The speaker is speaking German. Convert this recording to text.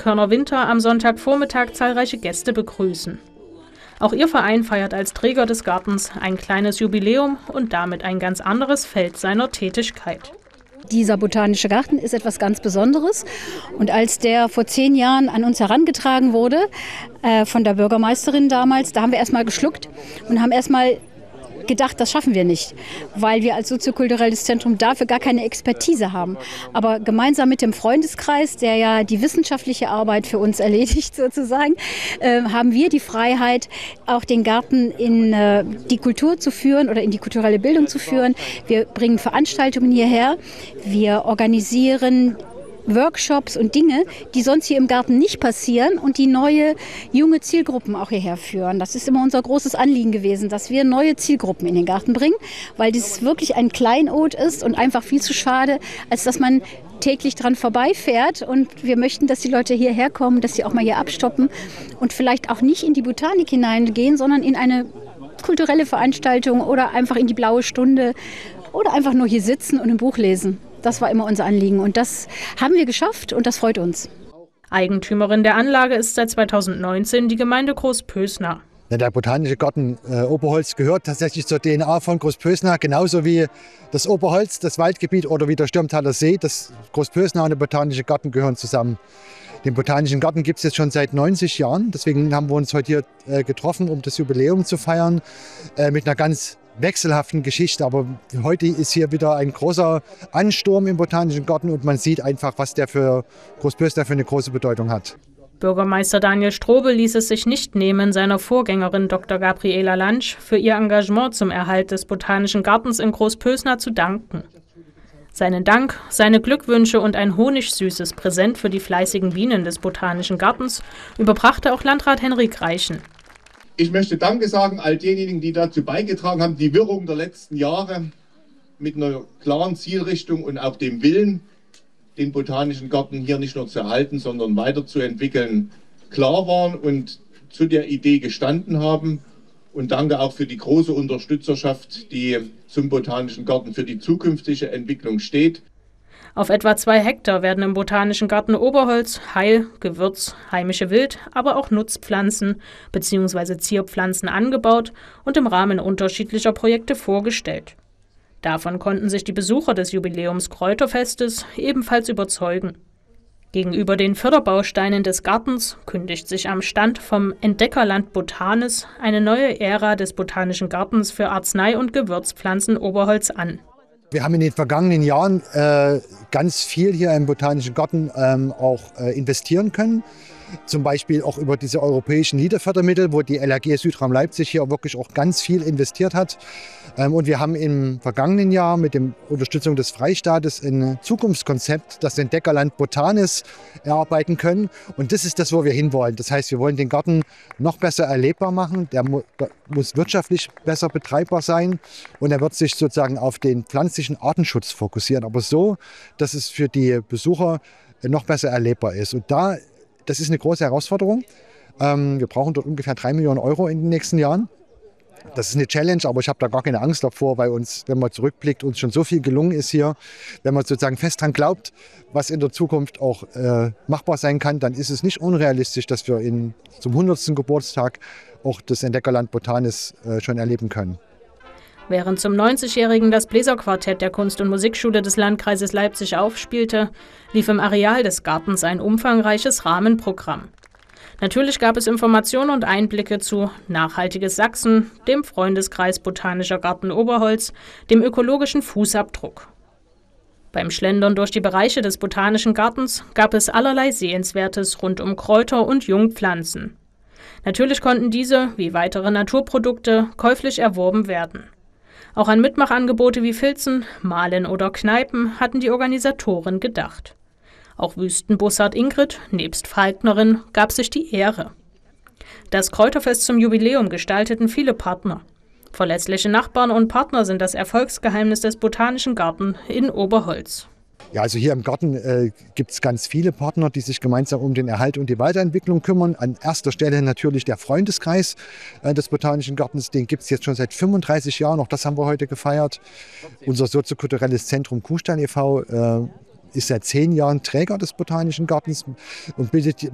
Körner Winter am Sonntagvormittag zahlreiche Gäste begrüßen. Auch ihr Verein feiert als Träger des Gartens ein kleines Jubiläum und damit ein ganz anderes Feld seiner Tätigkeit. Dieser botanische Garten ist etwas ganz Besonderes. Und als der vor 10 Jahren an uns herangetragen wurde, von der Bürgermeisterin damals, da haben wir erstmal geschluckt und haben erstmal gedacht, das schaffen wir nicht, weil wir als soziokulturelles Zentrum dafür gar keine Expertise haben. Aber gemeinsam mit dem Freundeskreis, der ja die wissenschaftliche Arbeit für uns erledigt sozusagen, haben wir die Freiheit, auch den Garten in die Kultur zu führen oder in die kulturelle Bildung zu führen. Wir bringen Veranstaltungen hierher, wir organisieren Workshops und Dinge, die sonst hier im Garten nicht passieren und die neue, junge Zielgruppen auch hierher führen. Das ist immer unser großes Anliegen gewesen, dass wir neue Zielgruppen in den Garten bringen, weil dieses wirklich ein Kleinod ist und einfach viel zu schade, als dass man täglich dran vorbeifährt. Und wir möchten, dass die Leute hierher kommen, dass sie auch mal hier abstoppen und vielleicht auch nicht in die Botanik hineingehen, sondern in eine kulturelle Veranstaltung oder einfach in die blaue Stunde oder einfach nur hier sitzen und ein Buch lesen. Das war immer unser Anliegen und das haben wir geschafft und das freut uns. Eigentümerin der Anlage ist seit 2019 die Gemeinde Großpösna. Ja, der Botanische Garten Oberholz gehört tatsächlich zur DNA von Großpösna, genauso wie das Oberholz, das Waldgebiet oder wie der Stürmtaler See. Das Großpösna und der Botanische Garten gehören zusammen. Den Botanischen Garten gibt es jetzt schon seit 90 Jahren. Deswegen haben wir uns heute hier getroffen, um das Jubiläum zu feiern, mit einer ganz wechselhaften Geschichte, aber heute ist hier wieder ein großer Ansturm im Botanischen Garten und man sieht einfach, was der für Großpösna für eine große Bedeutung hat. Bürgermeister Daniel Strobel ließ es sich nicht nehmen, seiner Vorgängerin Dr. Gabriela Lantsch für ihr Engagement zum Erhalt des Botanischen Gartens in Großpösna zu danken. Seinen Dank, seine Glückwünsche und ein honigsüßes Präsent für die fleißigen Bienen des Botanischen Gartens überbrachte auch Landrat Henrik Reichen. Ich möchte Danke sagen all denjenigen, die dazu beigetragen haben, die Wirrung der letzten Jahre mit einer klaren Zielrichtung und auch dem Willen, den Botanischen Garten hier nicht nur zu erhalten, sondern weiterzuentwickeln, klar waren und zu der Idee gestanden haben. Und danke auch für die große Unterstützerschaft, die zum Botanischen Garten für die zukünftige Entwicklung steht. Auf etwa 2 Hektar werden im Botanischen Garten Oberholz, Heil, Gewürz, heimische Wild, aber auch Nutzpflanzen bzw. Zierpflanzen angebaut und im Rahmen unterschiedlicher Projekte vorgestellt. Davon konnten sich die Besucher des Jubiläums Kräuterfestes ebenfalls überzeugen. Gegenüber den Förderbausteinen des Gartens kündigt sich am Stand vom Entdeckerland Botanis eine neue Ära des Botanischen Gartens für Arznei- und Gewürzpflanzen Oberholz an. Wir haben in den vergangenen Jahren ganz viel hier im Botanischen Garten auch investieren können. Zum Beispiel auch über diese europäischen LEADER-Fördermittel, wo die LAG Südraum Leipzig hier wirklich auch ganz viel investiert hat. Und wir haben im vergangenen Jahr mit der Unterstützung des Freistaates ein Zukunftskonzept, das Entdeckerland Botanis, erarbeiten können. Und das ist das, wo wir hinwollen. Das heißt, wir wollen den Garten noch besser erlebbar machen. Der muss wirtschaftlich besser betreibbar sein. Und er wird sich sozusagen auf den pflanzlichen Artenschutz fokussieren. Aber so, dass es für die Besucher noch besser erlebbar ist. Und das ist eine große Herausforderung. Wir brauchen dort ungefähr 3 Millionen Euro in den nächsten Jahren. Das ist eine Challenge, aber ich habe da gar keine Angst davor, weil uns, wenn man zurückblickt, uns schon so viel gelungen ist hier. Wenn man sozusagen fest dran glaubt, was in der Zukunft auch machbar sein kann, dann ist es nicht unrealistisch, dass wir zum 100. Geburtstag auch das Entdeckerland Botanis schon erleben können. Während zum 90-Jährigen das Bläserquartett der Kunst- und Musikschule des Landkreises Leipzig aufspielte, lief im Areal des Gartens ein umfangreiches Rahmenprogramm. Natürlich gab es Informationen und Einblicke zu Nachhaltiges Sachsen, dem Freundeskreis Botanischer Garten Oberholz, dem ökologischen Fußabdruck. Beim Schlendern durch die Bereiche des Botanischen Gartens gab es allerlei Sehenswertes rund um Kräuter und Jungpflanzen. Natürlich konnten diese, wie weitere Naturprodukte, käuflich erworben werden. Auch an Mitmachangebote wie Filzen, Malen oder Kneipen hatten die Organisatoren gedacht. Auch Wüstenbussard Ingrid, nebst Falknerin, gab sich die Ehre. Das Kräuterfest zum Jubiläum gestalteten viele Partner. Verlässliche Nachbarn und Partner sind das Erfolgsgeheimnis des Botanischen Garten in Oberholz. Ja, also hier im Garten gibt es ganz viele Partner, die sich gemeinsam um den Erhalt und die Weiterentwicklung kümmern. An erster Stelle natürlich der Freundeskreis des Botanischen Gartens. Den gibt es jetzt schon seit 35 Jahren, auch das haben wir heute gefeiert. Unser soziokulturelles Zentrum Kuhstall e.V. Ist seit 10 Jahren Träger des Botanischen Gartens und bildet